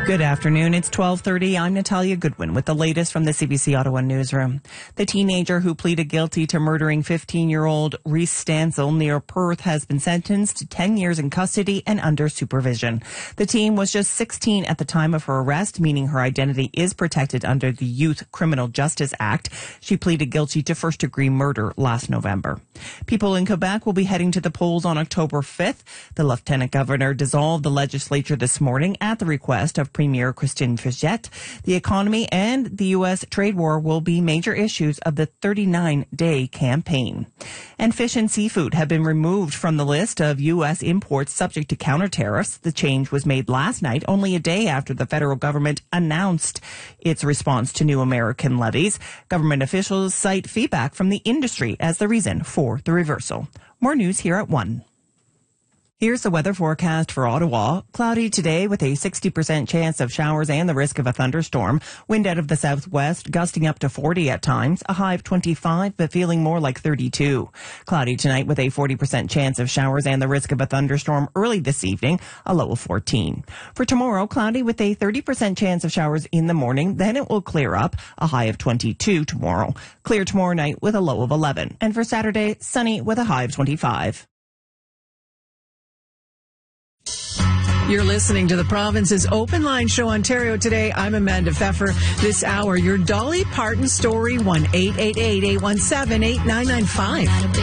Good afternoon. It's 12:30. I'm Natalia Goodwin with the latest from the CBC Ottawa newsroom. The teenager who pleaded guilty to murdering 15-year-old Reese Stansel near Perth has been sentenced to 10 years in custody and under supervision. The teen was just 16 at the time of her arrest, meaning her identity is protected under the Youth Criminal Justice Act. She pleaded guilty to first-degree murder last November. People in Quebec will be heading to the polls on October 5th. The Lieutenant Governor dissolved the legislature this morning at the request of Premier Christine Fichette. The economy and the U.S. trade war will be major issues of the 39-day campaign. And fish and seafood have been removed from the list of U.S. imports subject to counter tariffs. The change was made last night, only a day after the federal government announced its response to new American levies. Government officials cite feedback from the industry as the reason for the reversal. More news here at 1. Here's the weather forecast for Ottawa. Cloudy today with a 60% chance of showers and the risk of a thunderstorm. Wind out of the southwest, gusting up to 40 at times. A high of 25, but feeling more like 32. Cloudy tonight with a 40% chance of showers and the risk of a thunderstorm early this evening. A low of 14. For tomorrow, cloudy with a 30% chance of showers in the morning. Then it will clear up. A high of 22 tomorrow. Clear tomorrow night with a low of 11. And for Saturday, sunny with a high of 25. You're listening to the province's Open Line Show, Ontario Today. I'm Amanda Pfeffer. This hour, your Dolly Parton story, 1-888-817-8995.